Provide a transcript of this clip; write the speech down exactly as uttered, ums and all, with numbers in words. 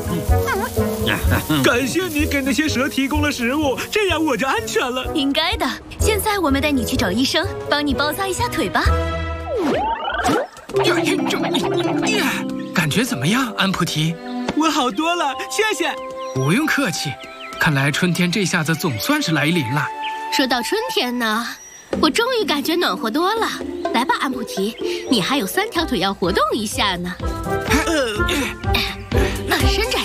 感谢你给那些蛇提供了食物，这样我就安全了。 应该的。现在我们带你去找医生，帮你包扎一下腿吧。 感觉怎么样，安普提？ 我好多了，谢谢。 不用客气，看来春天这下子总算是来临了。 说到春天呢，我终于感觉暖和多了。来吧，安普提，你还有三条腿要活动一下呢。呃，伸展。